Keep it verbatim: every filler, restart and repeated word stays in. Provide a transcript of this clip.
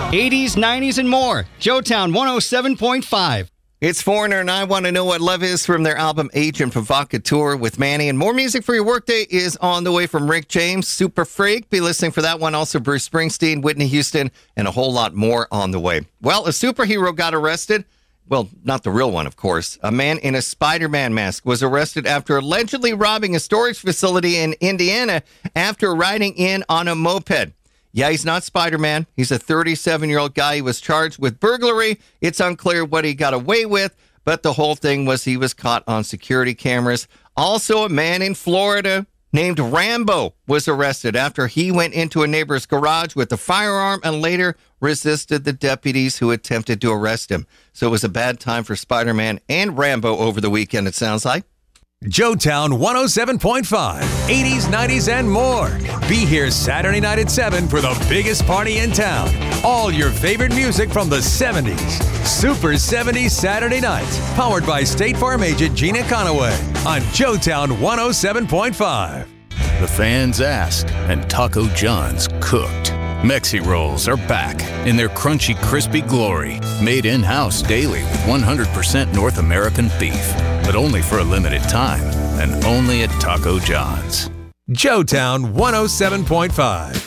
eighties, nineties, and more. Joetown one oh seven point five. It's Foreigner, and I Want to Know What Love Is from their album Agent Provocateur with Manny. And more music for your workday is on the way from Rick James, Super Freak. Be listening for that one. Also, Bruce Springsteen, Whitney Houston, and a whole lot more on the way. Well, a superhero got arrested. Well, not the real one, of course. A man in a Spider-Man mask was arrested after allegedly robbing a storage facility in Indiana after riding in on a moped. Yeah, he's not Spider-Man. He's a thirty-seven-year-old guy. He was charged with burglary. It's unclear what he got away with, but the whole thing was he was caught on security cameras. Also, a man in Florida named Rambo was arrested after he went into a neighbor's garage with a firearm and later resisted the deputies who attempted to arrest him. So it was a bad time for Spider-Man and Rambo over the weekend, it sounds like. Joetown one oh seven point five, eighties, nineties, and more. Be here Saturday night at seven for the biggest party in town. All your favorite music from the seventies. Super seventies Saturday nights. Powered by State Farm agent Gina Conaway on Joetown one oh seven point five. The fans asked, and Taco John's cooked. Mexi Rolls are back in their crunchy, crispy glory. Made in-house daily with one hundred percent North American beef. But only for a limited time, and only at Taco John's. Joetown one oh seven point five.